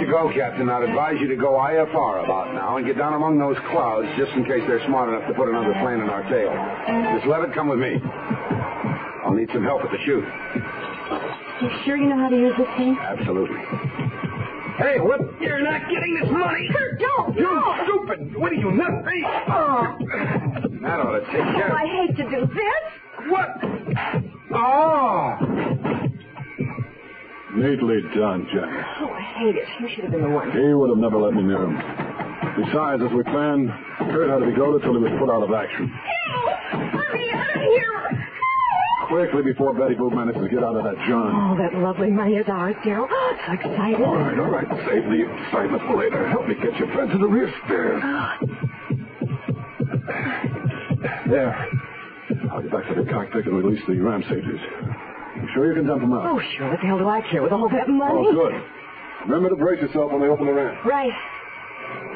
you go, Captain. I'd advise you to go IFR about now and get down among those clouds just in case they're smart enough to put another plane in our tail. Miss Levitt, come with me. I'll need some help at the chute. You sure you know how to use this thing? Absolutely. Hey, what? You're not getting this money. Kurt, don't. You No. stupid. What are you, nuts? Hey. That ought to take care of I hate to do this. What? Oh. Neatly done, Jack. Oh, I hate it. You should have been the one. He would have never let me near him. Besides, as we planned, Kurt had to be goaded till he was put out of action. Let me out of here. Quickly before Betty Boop managed to get out of that John. Oh, that lovely money is ours, Daryl. Oh, so excited. All right. Save the excitement for later. Help me get your friend to the rear stairs. There. I'll get back to the cockpit and release the ram safeties. You sure you can dump them out? Oh, sure. What the hell do I care with all that money? Oh, good. Remember to brace yourself when they open the ramp. Right.